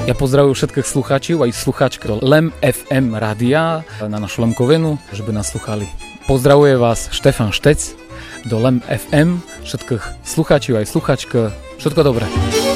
Ja pozdravujem všetkých slucháčov aj slucháčky do LEM FM rádia na našu Lemkovinu, že by nás sluchali. Pozdravuje vás Štefan Štec do LEM FM, všetkých slucháčov aj slucháčky. Všetko dobré.